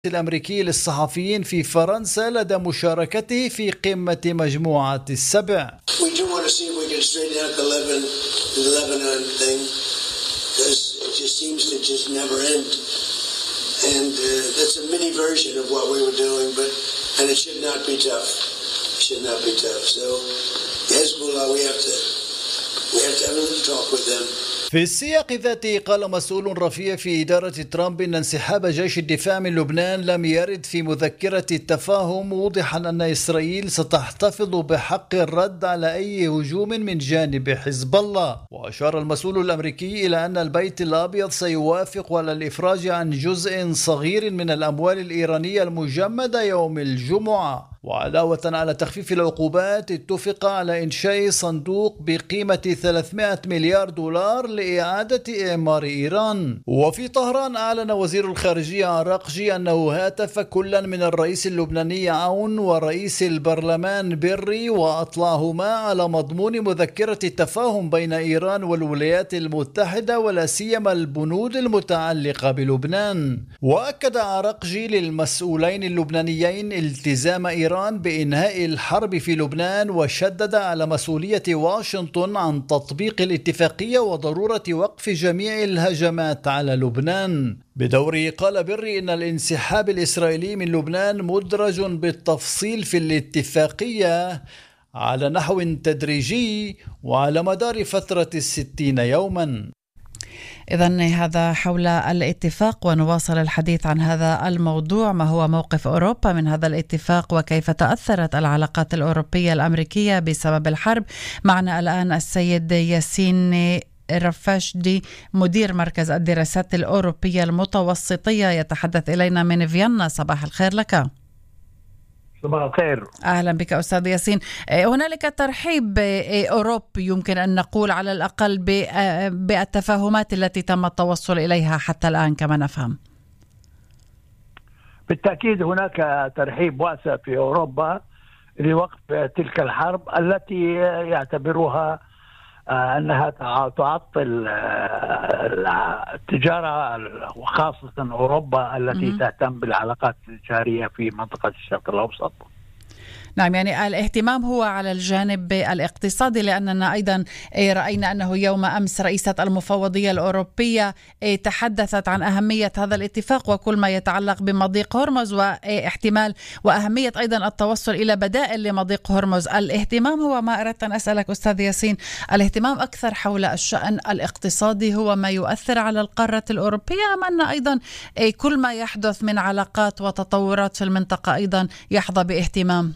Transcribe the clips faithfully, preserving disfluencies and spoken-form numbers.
الأمريكي للصحفيين في فرنسا لدى مشاركته في قمة مجموعة السبع. في السياق ذاته قال مسؤول رفيع في إدارة ترامب إن انسحاب جيش الدفاع من لبنان لم يرد في مذكرة التفاهم، موضحا أن إسرائيل ستحتفظ بحق الرد على أي هجوم من جانب حزب الله. وأشار المسؤول الأمريكي إلى أن البيت الأبيض سيوافق على الإفراج عن جزء صغير من الأموال الإيرانية المجمدة يوم الجمعة. وعلاوة على تخفيف العقوبات اتفق على إنشاء صندوق بقيمة ثلاثمائة مليار دولار لإعادة إعمار إيران. وفي طهران أعلن وزير الخارجية عراقجي أنه هاتف كلا من الرئيس اللبناني عون ورئيس البرلمان بري وأطلعهما على مضمون مذكرة التفاهم بين إيران والولايات المتحدة ولا سيما البنود المتعلقة بلبنان. وأكد عراقجي للمسؤولين اللبنانيين التزام إيران بإنهاء الحرب في لبنان، وشدد على مسؤولية واشنطن عن تطبيق الاتفاقية وضرورة وقف جميع الهجمات على لبنان. بدوره قال بري إن الانسحاب الإسرائيلي من لبنان مدرج بالتفصيل في الاتفاقية على نحو تدريجي وعلى مدار فترة الستين يوما. إذن هذا حول الاتفاق، ونواصل الحديث عن هذا الموضوع. ما هو موقف أوروبا من هذا الاتفاق وكيف تأثرت العلاقات الأوروبية الأمريكية بسبب الحرب؟ معنا الآن السيد ياسين رفاشدي مدير مركز الدراسات الأوروبية المتوسطية يتحدث إلينا من فيينا. صباح الخير لك. صباح الخير. أهلا بك أستاذ ياسين. هنالك ترحيب أوروبي يمكن أن نقول على الأقل بالتفاهمات التي تم التوصل إليها حتى الآن كما نفهم. بالتأكيد هناك ترحيب واسع في أوروبا لوقف تلك الحرب التي يعتبرها أنها تعطل التجارة وخاصة أوروبا التي تهتم بالعلاقات التجارية في منطقة الشرق الأوسط. نعم، يعني الاهتمام هو على الجانب الاقتصادي، لأننا أيضا رأينا أنه يوم أمس رئيسة المفوضية الأوروبية تحدثت عن أهمية هذا الاتفاق وكل ما يتعلق بمضيق هرمز واحتمال وأهمية أيضا التوصل إلى بدائل لمضيق هرمز. الاهتمام هو ما أردت أن أسألك أستاذ ياسين، الاهتمام أكثر حول الشأن الاقتصادي هو ما يؤثر على القارة الأوروبية، أم أن أيضا كل ما يحدث من علاقات وتطورات في المنطقة أيضا يحظى باهتمام؟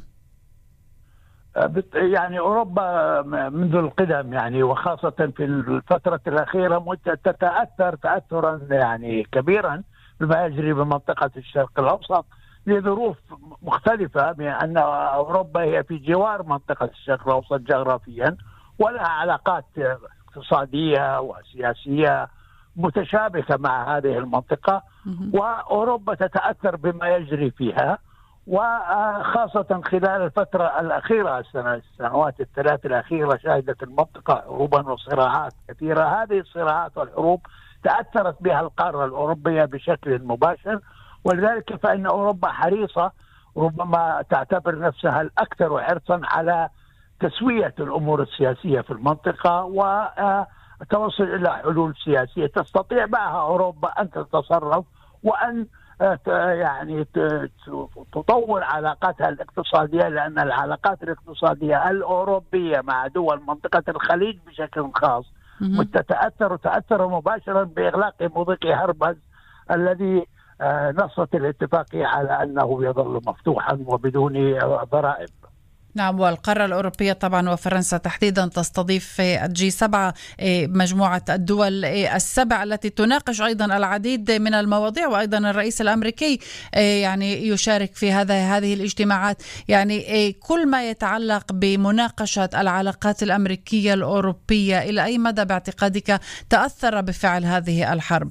يعني أوروبا منذ القدم يعني وخاصة في الفترة الأخيرة تتأثر تأثرا يعني كبيرا بما يجري بمنطقة الشرق الأوسط لظروف مختلفة، بأن أوروبا هي في جوار منطقة الشرق الأوسط جغرافيا ولها علاقات اقتصادية وسياسية متشابكة مع هذه المنطقة، وأوروبا تتأثر بما يجري فيها، وخاصة خلال الفترة الأخيرة السنوات الثلاث الأخيرة شهدت المنطقة حروبا وصراعات كثيرة. هذه الصراعات والحروب تأثرت بها القارة الأوروبية بشكل مباشر، ولذلك فإن أوروبا حريصة ربما تعتبر نفسها الأكثر حرصا على تسوية الأمور السياسية في المنطقة وتوصل إلى حلول سياسية تستطيع معها أوروبا أن تتصرف وأن يعني تطور علاقاتها الاقتصادية، لأن العلاقات الاقتصادية الأوروبية مع دول منطقة الخليج بشكل خاص تتأثر وتأثر مباشرا بإغلاق مضيق هرمز الذي نصت الاتفاقية على أنه يظل مفتوحا وبدون ضرائب. نعم، والقارة الأوروبية طبعا وفرنسا تحديدا تستضيف الجي سبعة، مجموعة الدول السبع التي تناقش أيضا العديد من المواضيع، وأيضا الرئيس الأمريكي يعني يشارك في هذا هذه الاجتماعات. يعني كل ما يتعلق بمناقشة العلاقات الأمريكية الأوروبية إلى أي مدى باعتقادك تأثر بفعل هذه الحرب؟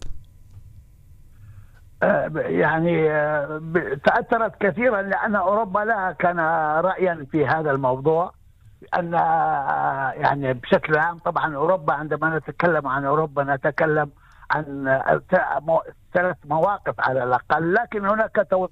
يعني تأثرت كثيرا، لأن أوروبا لها كان رأيا في هذا الموضوع، أن يعني بشكل عام طبعا أوروبا عندما نتكلم عن أوروبا نتكلم عن ثلاث مواقف على الأقل، لكن هناك